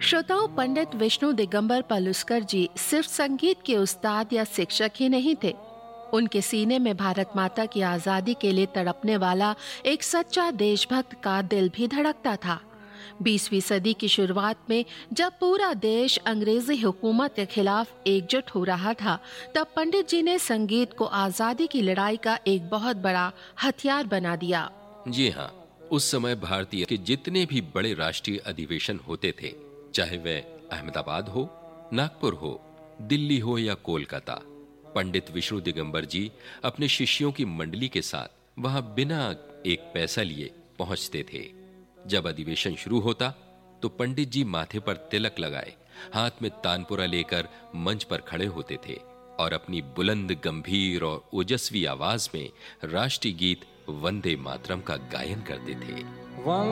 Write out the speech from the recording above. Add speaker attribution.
Speaker 1: श्रोताओं, पंडित विष्णु दिगंबर पलुस्कर जी सिर्फ संगीत के उस्ताद या शिक्षक ही नहीं थे। उनके सीने में भारत माता की आजादी के लिए तड़पने वाला एक सच्चा देशभक्त का दिल भी धड़कता था। 20वीं सदी की शुरुआत में जब पूरा देश अंग्रेजी हुकूमत के खिलाफ एकजुट हो रहा था, तब पंडित जी ने संगीत को आजादी की लड़ाई का एक बहुत बड़ा हथियार बना दिया।
Speaker 2: जी हाँ, उस समय भारतीय के जितने भी बड़े राष्ट्रीय अधिवेशन होते थे, चाहे वह अहमदाबाद हो, नागपुर हो, दिल्ली हो या कोलकाता, पंडित विष्णु दिगंबर जी अपने शिष्यों की मंडली के साथ वहां बिना एक पैसा लिए पहुंचते थे। जब अधिवेशन शुरू होता तो पंडित जी माथे पर तिलक लगाए, हाथ में तानपुरा लेकर मंच पर खड़े होते थे और अपनी बुलंद, गंभीर और ओजस्वी आवाज में राष्ट्रीय गीत वंदे मातरम का गायन करते थे।
Speaker 3: वंदे